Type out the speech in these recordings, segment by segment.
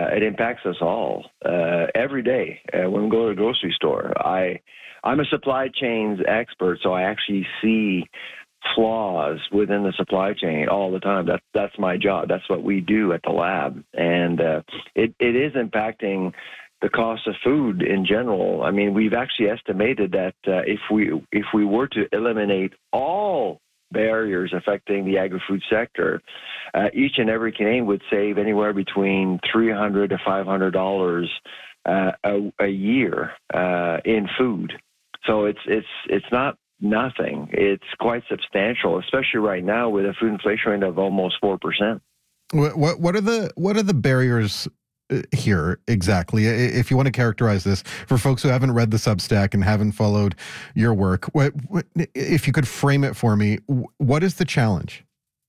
It impacts us all every day when we go to the grocery store. I'm a supply chains expert, so I actually see flaws within the supply chain all the time. That's my job. That's what we do at the lab, and it is impacting the cost of food in general. I mean, we've actually estimated that if we were to eliminate all barriers affecting the agri-food sector, each and every Canadian would save anywhere between $300 to $500 a year in food. So it's not nothing. It's quite substantial, especially right now with a food inflation rate of almost 4%. What are the barriers here exactly? If you want to characterize this for folks who haven't read the Substack and haven't followed your work, what if you could frame it for me? What is the challenge?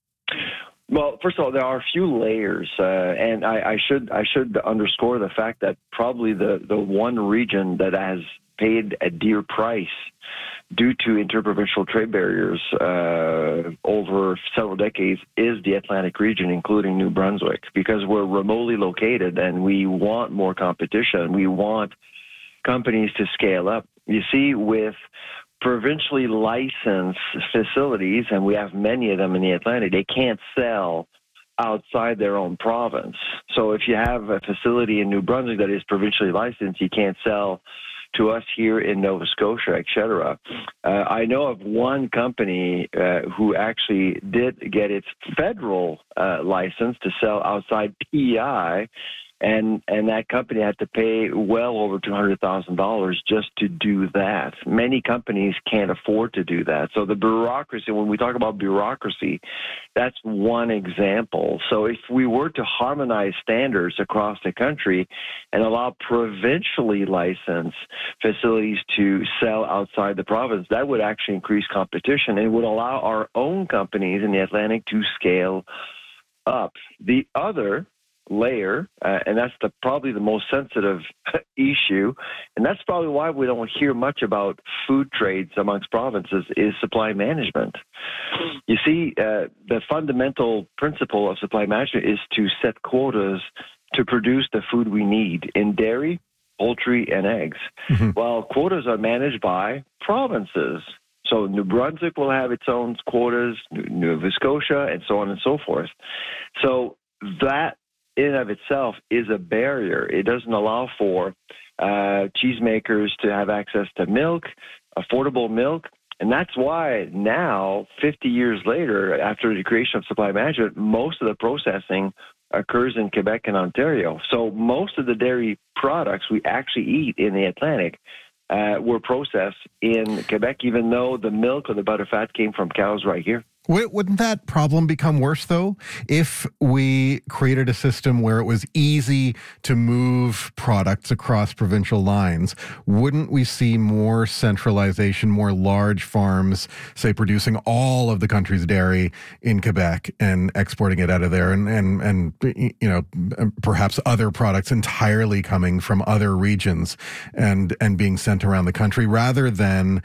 Well, first of all, there are a few layers, and I should underscore the fact that probably the one region that has paid a dear price due to interprovincial trade barriers over several decades is the Atlantic region, including New Brunswick, because we're remotely located and we want more competition. We want companies to scale up. You see, with provincially licensed facilities, and we have many of them in the Atlantic, they can't sell outside their own province. So if you have a facility in New Brunswick that is provincially licensed, you can't sell to us here in Nova Scotia, etc. I know of one company who actually did get its federal license to sell outside PEI, and that company had to pay well over $200,000 just to do that. Many companies can't afford to do that. So the bureaucracy, when we talk about bureaucracy, that's one example. So if we were to harmonize standards across the country and allow provincially licensed facilities to sell outside the province, that would actually increase competition and would allow our own companies in the Atlantic to scale up. The other layer, and that's probably the most sensitive issue, and that's probably why we don't hear much about food trades amongst provinces, is supply management. You see, the fundamental principle of supply management is to set quotas to produce the food we need in dairy, poultry, and eggs. Mm-hmm. Well, quotas are managed by provinces. So New Brunswick will have its own quotas, Nova Scotia, and so on and so forth. So that in and of itself is a barrier. It doesn't allow for cheesemakers to have access to milk, affordable milk. And that's why now, 50 years later, after the creation of supply management, most of the processing occurs in Quebec and Ontario. So most of the dairy products we actually eat in the Atlantic were processed in Quebec, even though the milk or the butterfat came from cows right here. Wouldn't that problem become worse, though, if we created a system where it was easy to move products across provincial lines? Wouldn't we see more centralization, more large farms, say, producing all of the country's dairy in Quebec and exporting it out of there, and you know, perhaps other products entirely coming from other regions and being sent around the country, rather than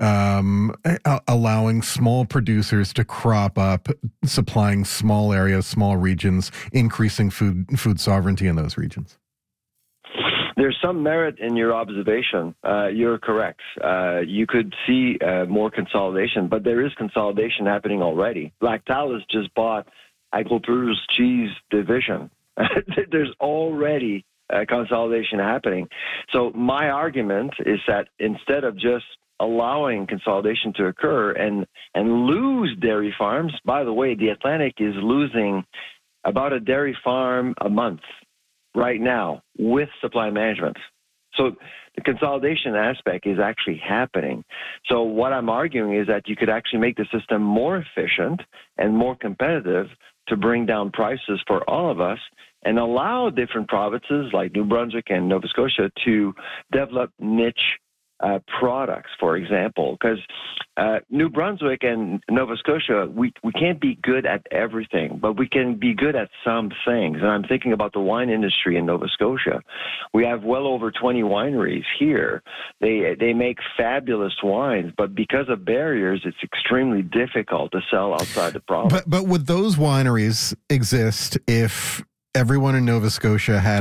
allowing small producers to crop up, supplying small areas, small regions, increasing food sovereignty in those regions? There's some merit in your observation. You're correct. You could see more consolidation, but there is consolidation happening already. Lactalis just bought Agropur's cheese division. There's already consolidation happening. So my argument is that instead of just allowing consolidation to occur and lose dairy farms. By the way, the Atlantic is losing about a dairy farm a month right now with supply management. So the consolidation aspect is actually happening. So what I'm arguing is that you could actually make the system more efficient and more competitive to bring down prices for all of us and allow different provinces like New Brunswick and Nova Scotia to develop niche products, for example, because New Brunswick and Nova Scotia, we can't be good at everything, but we can be good at some things. And I'm thinking about the wine industry in Nova Scotia. We have well over 20 wineries here. They make fabulous wines, but because of barriers, it's extremely difficult to sell outside the province. But would those wineries exist if everyone in Nova Scotia had